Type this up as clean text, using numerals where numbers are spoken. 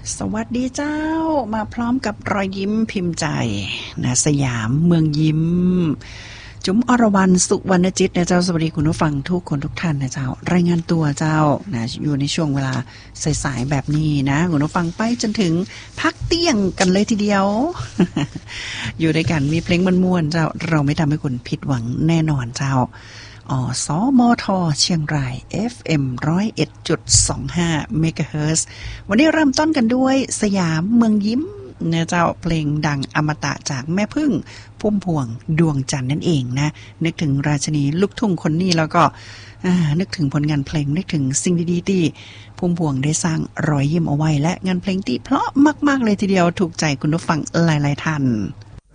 สวัสดีเจ้ามาพร้อมกับรอยยิ้มพิมพ์ใจนะสยามเมืองยิ้มจุ๋มอรวรรณสุวรรณจิตนะเจ้าสวัสดีคุณผู้ฟังทุกคนทุกท่านนะเจ้ารายงานตัวเจ้านะอยู่ในช่วงเวลาสายๆแบบนี้นะคุณผู้ฟังไปจนถึงพักเที่ยงกันเลยทีเดียว อยู่ด้วยกันมีเพลงม่วนๆเจ้าเราไม่ทำให้คุณผิดหวังแน่นอนเจ้าสมทเชียงราย FM 101.25 เมกะเฮิรตซ์วันนี้เริ่มต้นกันด้วยสยามเมืองยิ้มเนี่ยเจ้าเพลงดังอมตะจากแม่พึ่งพุ่มพวงดวงจันทร์นั่นเองนะนึกถึงราชินีลูกทุ่งคนนี้แล้วก็นึกถึงผลงานเพลงนึกถึงสิ่งดีๆที่พุ่มพวงได้สร้างรอยยิ้มเอาไว้และงานเพลงที่เพราะมากๆเลยทีเดียวถูกใจคุณผู้ฟังหลายๆท่าน